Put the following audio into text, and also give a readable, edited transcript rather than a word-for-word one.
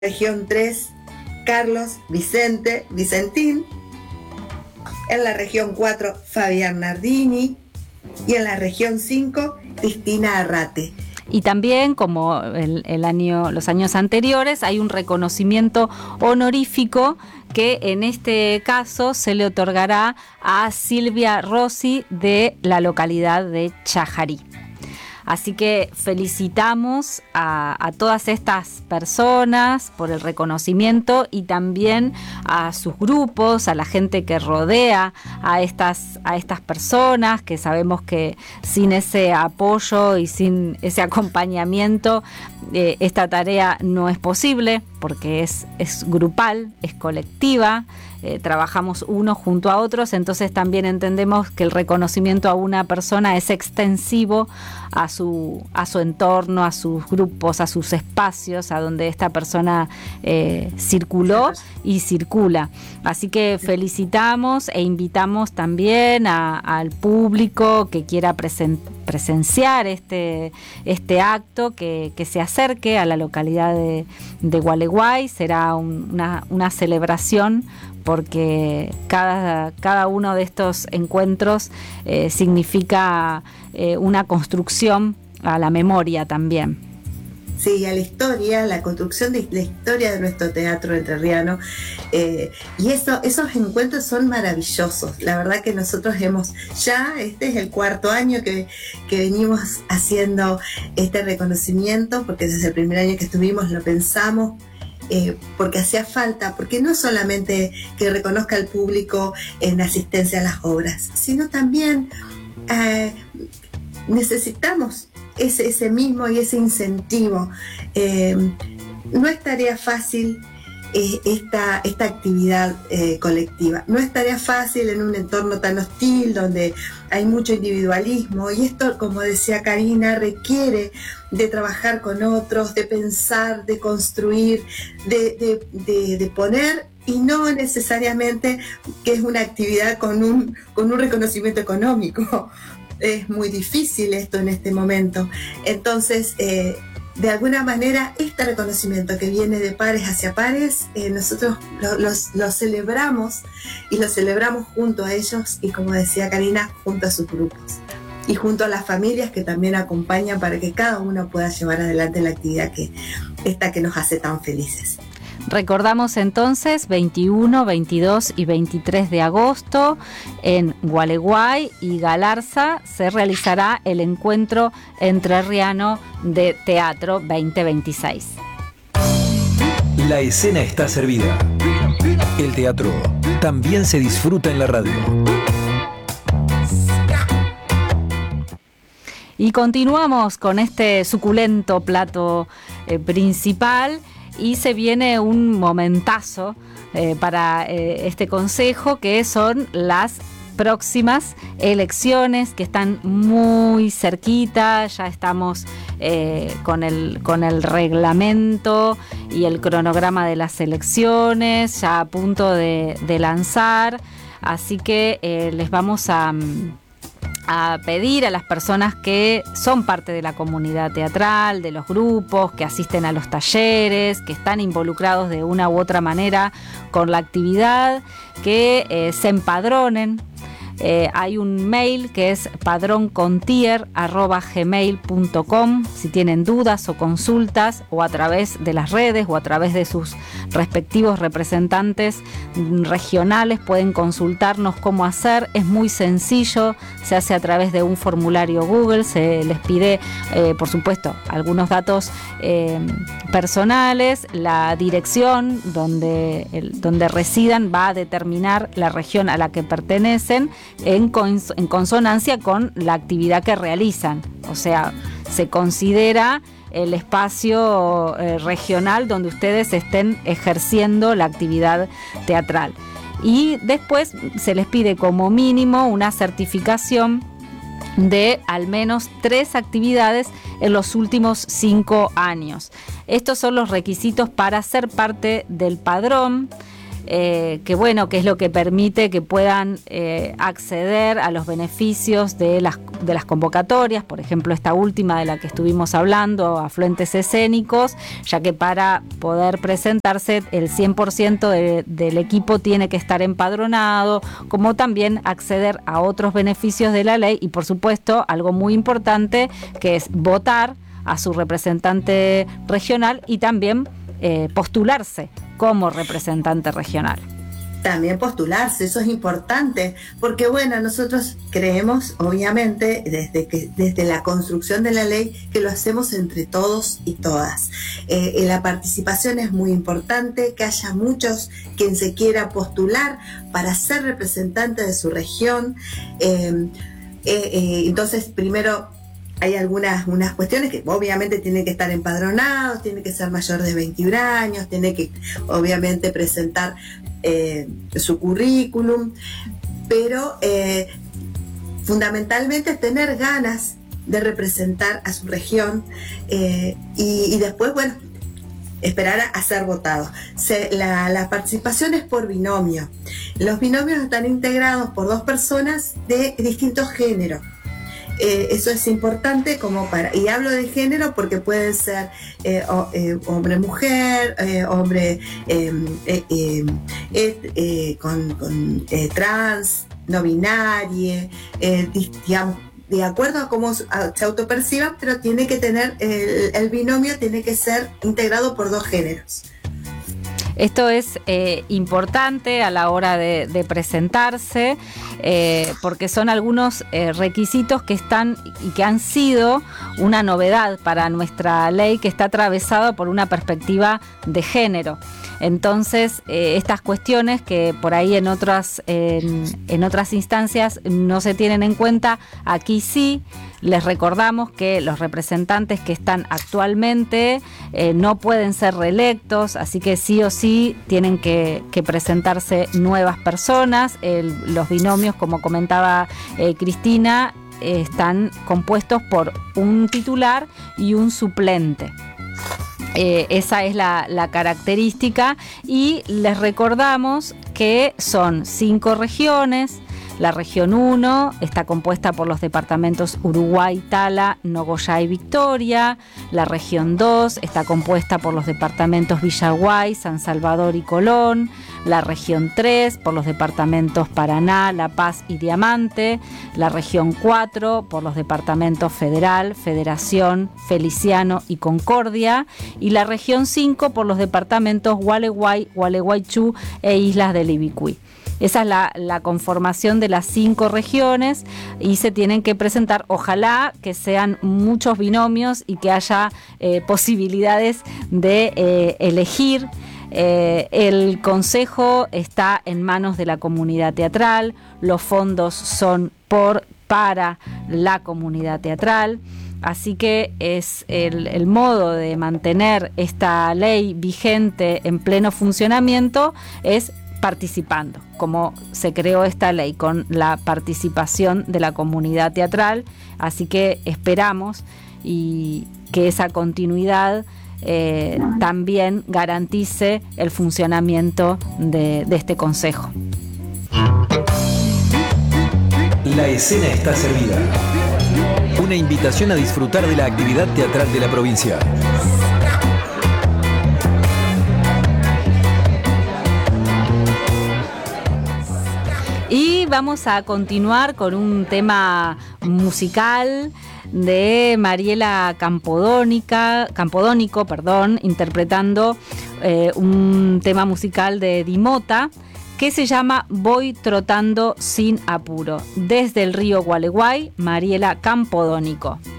región 3, Carlos Vicente Vicentín. En la región 4, Fabián Nardini. Y en la región 5, Cristina Arrate. Y también, como los años anteriores, hay un reconocimiento honorífico que en este caso se le otorgará a Silvia Rossi de la localidad de Chajarí. Así que felicitamos a todas estas personas por el reconocimiento y también a sus grupos, a la gente que rodea a estas personas, que sabemos que sin ese apoyo y sin ese acompañamiento esta tarea no es posible, porque es grupal, es colectiva. Trabajamos unos junto a otros, entonces también entendemos que el reconocimiento a una persona es extensivo a su entorno, a sus grupos, a sus espacios, a donde esta persona circuló y circula. Así que felicitamos e invitamos también al público que quiera presenciar este acto, que se acerque a la localidad de Gualeguay. Será una celebración, porque cada uno de estos encuentros significa una construcción a la memoria también. Sí, a la historia, la construcción de la historia de nuestro teatro entrerriano. Y esos encuentros son maravillosos. La verdad que nosotros este es el 4º año que venimos haciendo este reconocimiento, porque desde el primer año que estuvimos lo pensamos, porque hacía falta, porque no solamente que reconozca al público en asistencia a las obras, sino también necesitamos ese mismo y ese incentivo. No es tarea fácil esta actividad colectiva, no es tarea fácil en un entorno tan hostil donde hay mucho individualismo, y esto, como decía Karina, requiere de trabajar con otros, de pensar, de construir, de poner, y no necesariamente que es una actividad con un reconocimiento económico. Es muy difícil esto en este momento. Entonces, de alguna manera, este reconocimiento que viene de pares hacia pares, nosotros lo celebramos, y lo celebramos junto a ellos, y como decía Karina, junto a sus grupos y junto a las familias que también acompañan para que cada uno pueda llevar adelante la actividad que nos hace tan felices. Recordamos entonces 21, 22 y 23 de agosto en Gualeguay y Galarza se realizará el Encuentro Entrerriano de Teatro 2026. La escena está servida. El teatro también se disfruta en la radio. Y continuamos con este suculento plato principal. Y se viene un momentazo para este consejo, que son las próximas elecciones, que están muy cerquita. Ya estamos con el reglamento y el cronograma de las elecciones ya a punto de lanzar, así que les vamos a pedir a las personas que son parte de la comunidad teatral, de los grupos, que asisten a los talleres, que están involucrados de una u otra manera con la actividad, que se empadronen. Hay un mail que es padroncontier@gmail.com si tienen dudas o consultas, o a través de las redes o a través de sus respectivos representantes regionales pueden consultarnos cómo hacer. Es muy sencillo, se hace a través de un formulario Google, se les pide por supuesto algunos datos personales, la dirección donde residan va a determinar la región a la que pertenecen en consonancia con la actividad que realizan. O sea, se considera el espacio regional donde ustedes estén ejerciendo la actividad teatral. Y después se les pide como mínimo una certificación de al menos 3 actividades en los últimos 5 años. Estos son los requisitos para ser parte del padrón. que es lo que permite que puedan acceder a los beneficios de las convocatorias, por ejemplo esta última de la que estuvimos hablando, afluentes escénicos, ya que para poder presentarse el 100% del equipo tiene que estar empadronado, como también acceder a otros beneficios de la ley y por supuesto algo muy importante que es votar a su representante regional y también postularse como representante regional. También postularse, eso es importante, porque bueno, nosotros creemos, obviamente, desde la construcción de la ley, que lo hacemos entre todos y todas. La participación es muy importante, que haya muchos quien se quiera postular para ser representante de su región. Entonces, primero, hay unas cuestiones que obviamente tienen que estar empadronados, tienen que ser mayor de 21 años, tienen que obviamente presentar su currículum, pero fundamentalmente tener ganas de representar a su región y después, bueno, esperar a ser votado. La participación es por binomio. Los binomios están integrados por 2 personas de distintos géneros. Eso es importante y hablo de género porque pueden ser hombre-mujer, hombre con trans, no binario, digamos, de acuerdo a cómo se autoperciban, pero tiene que tener, el binomio tiene que ser integrado por 2 géneros. Esto es importante a la hora de presentarse, porque son algunos requisitos que están y que han sido una novedad para nuestra ley, que está atravesada por una perspectiva de género. Entonces, estas cuestiones que por ahí en otras instancias no se tienen en cuenta, aquí sí. Les recordamos que los representantes que están actualmente no pueden ser reelectos, así que sí o sí tienen que presentarse nuevas personas. Los binomios, como comentaba Cristina, están compuestos por un titular y un suplente. Esa es la característica, y les recordamos que son 5 regiones. La región 1 está compuesta por los departamentos Uruguay, Tala, Nogoyá y Victoria. La región 2 está compuesta por los departamentos Villaguay, San Salvador y Colón. La región 3 por los departamentos Paraná, La Paz y Diamante. La región 4 por los departamentos Federal, Federación, Feliciano y Concordia. Y la región 5 por los departamentos Gualeguay, Gualeguaychú e Islas del Ibicuí. Esa es la conformación de las 5 regiones y se tienen que presentar, ojalá que sean muchos binomios y que haya posibilidades de elegir. El consejo está en manos de la comunidad teatral, los fondos son para la comunidad teatral. Así que es el modo de mantener esta ley vigente en pleno funcionamiento es participando, como se creó esta ley, con la participación de la comunidad teatral. Así que esperamos y que esa continuidad también garantice el funcionamiento de este consejo. La escena está servida. Una invitación a disfrutar de la actividad teatral de la provincia. Y vamos a continuar con un tema musical de Mariela Campodónico, interpretando un tema musical de Dimota que se llama Voy trotando sin apuro. Desde el río Gualeguay, Mariela Campodónico.